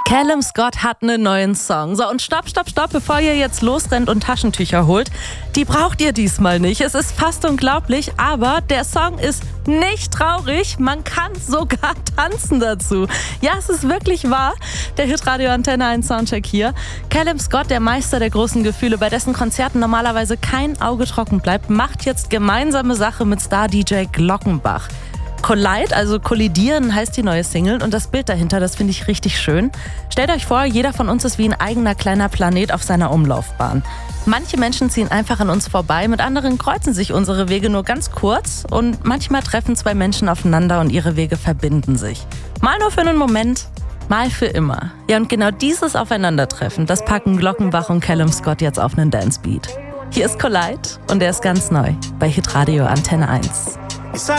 Callum Scott hat einen neuen Song. So, und stopp, bevor ihr jetzt losrennt und Taschentücher holt. Die braucht ihr diesmal nicht. Es ist fast unglaublich, aber der Song ist nicht traurig. Man kann sogar tanzen dazu. Ja, es ist wirklich wahr. Der Hitradio Antenne 1 Soundcheck hier. Callum Scott, der Meister der großen Gefühle, bei dessen Konzerten normalerweise kein Auge trocken bleibt, macht jetzt gemeinsame Sache mit Star-DJ Glockenbach. Collide, also kollidieren, heißt die neue Single, und das Bild dahinter, das finde ich richtig schön. Stellt euch vor, jeder von uns ist wie ein eigener kleiner Planet auf seiner Umlaufbahn. Manche Menschen ziehen einfach an uns vorbei, mit anderen kreuzen sich unsere Wege nur ganz kurz und manchmal treffen zwei Menschen aufeinander und ihre Wege verbinden sich. Mal nur für einen Moment, mal für immer. Ja, und genau dieses Aufeinandertreffen, das packen Glockenbach und Callum Scott jetzt auf einen Dancebeat. Hier ist Collide und der ist ganz neu bei Hitradio Antenne 1.